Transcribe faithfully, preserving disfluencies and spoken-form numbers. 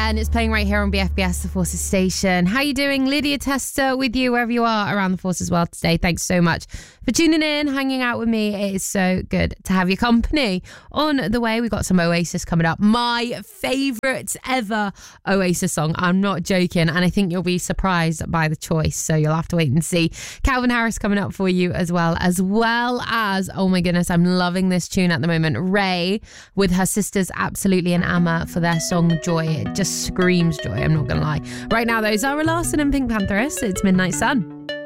and it's playing right here on B F B S, the Forces station. How you doing? Lydia Tester with you wherever you are around the Forces world today. Thanks so much for tuning in, hanging out with me. It is so good to have your company. On the way, we've got some Oasis coming up. My favourite ever Oasis song. I'm not joking, and I think you'll be surprised by the choice, so you'll have to wait and see. Calvin Harris coming up for you as well, as well as, oh my goodness, I'm loving this tune at the moment. Ray with her sisters Absolutely and Amma for their song Joy. It just screams joy, I'm not gonna lie. Right now though, Zara Larsson and Pink Pantheress, it's Midnight Sun.